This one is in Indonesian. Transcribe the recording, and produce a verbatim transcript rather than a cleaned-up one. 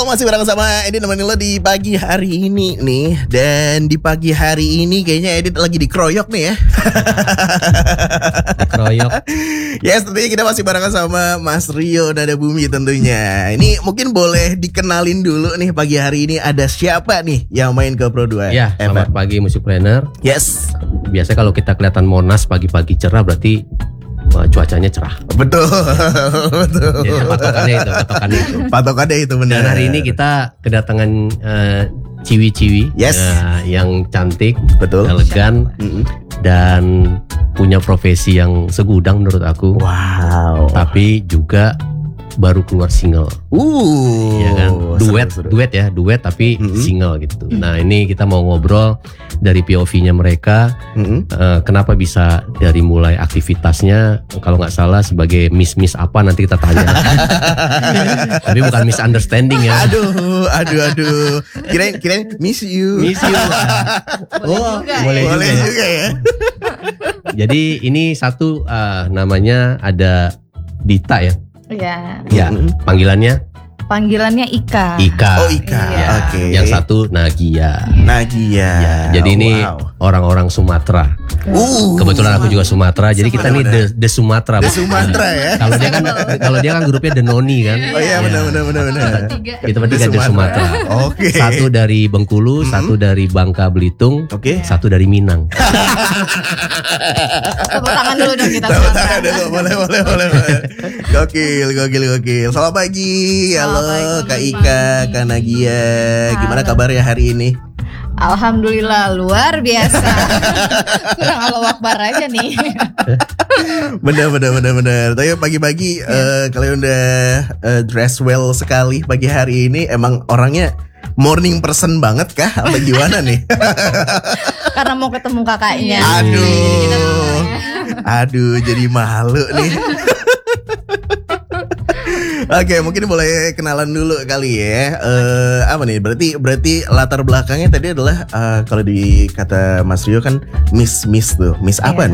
Halo, masih bareng sama Edit nemenin lo di pagi hari ini nih. Dan di pagi hari ini kayaknya Edit lagi dikeroyok nih ya. Dikeroyok. Yes, tentunya kita masih bareng sama Mas Rio Nada Bumi tentunya. Ini mungkin boleh dikenalin dulu nih, pagi hari ini ada siapa nih yang main ke Pro dua? Ya, selamat pagi Musikpreneur. Yes. Biasanya kalau kita kelihatan Monas pagi-pagi cerah berarti wah, cuacanya cerah. Betul. Betul. Ya, patokannya itu, patokannya itu. Patokannya itu benar. Dan hari ini kita kedatangan uh, ciwi-ciwi, yes, uh, yang cantik, betul, elegan, mm-hmm, dan punya profesi yang segudang menurut aku. Wow. Tapi juga baru keluar single. Uh, ya kan? Duet, seru, seru. duet ya, duet tapi mm-hmm, single gitu. Mm-hmm. Nah, ini kita mau ngobrol dari P O V-nya mereka. Mm-hmm. uh, kenapa bisa dari mulai aktivitasnya, kalau nggak salah sebagai miss-miss apa nanti kita tanya. Tapi bukan misunderstanding ya. Aduh, aduh, aduh. Kirain, kirain miss you. Miss you. Oh, boleh juga, boleh juga, juga ya. Jadi ini satu uh, namanya ada Dita ya. Iya. Ya, panggilannya Panggilannya Ika. Ika. Oh, Ika. Iya. Oke. Okay. Yang satu Nagia. Nagia. Ya, jadi oh, ini wow, orang-orang Sumatera. Uh, Kebetulan aku juga Sumatera, jadi kita nih the, the Sumatera. The Sumatera ya. Kalau dia kan kalau dia kan grupnya The Noni kan. Oh iya, benar benar benar benar. Kita bertiga The Sumatera. Oke. Okay. Satu dari Bengkulu, hmm, satu dari Bangka Belitung, oke, okay, satu dari Minang. Tepuk tangan dulu dong kita. Tepuk tangan dulu, boleh boleh boleh. Gokil, gokil, gokil. Selamat pagi. Halo Kak Ika, Kak Nagia. Gimana kabarnya hari ini? Alhamdulillah luar biasa. Kurang Allahu Akbar aja nih. Bener bener bener bener. Tapi pagi-pagi yeah, uh, kalian udah uh, dress well sekali pagi hari ini. Emang orangnya morning person banget kah? Apa gimana nih? Karena mau ketemu kakaknya. Aduh, aduh, jadi malu nih. Oke, mungkin boleh kenalan dulu kali ya. Uh, apa nih? Berarti berarti latar belakangnya tadi adalah uh, kalau di kata Mas Rio kan Miss Miss tuh. Miss apa yeah, nih?